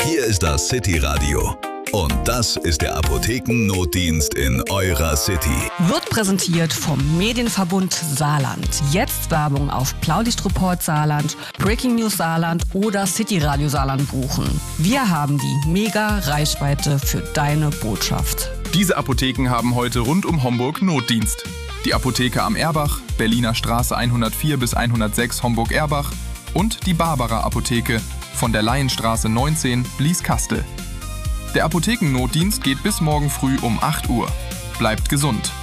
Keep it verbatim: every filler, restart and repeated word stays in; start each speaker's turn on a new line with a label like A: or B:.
A: Hier ist das City Radio. Und das ist der Apothekennotdienst in eurer City.
B: Wird präsentiert vom Medienverbund Saarland. Jetzt Werbung auf Blaulichtreport Saarland, Breaking News Saarland oder City Radio Saarland buchen. Wir haben die mega Reichweite für deine Botschaft.
C: Diese Apotheken haben heute rund um Homburg Notdienst. Die Apotheke am Erbach, Berliner Straße hundertvier bis hundertsechs Homburg-Erbach und die Barbara Apotheke von der Laienstraße neunzehn Blieskastel. Der Apothekennotdienst geht bis morgen früh um acht Uhr. Bleibt gesund!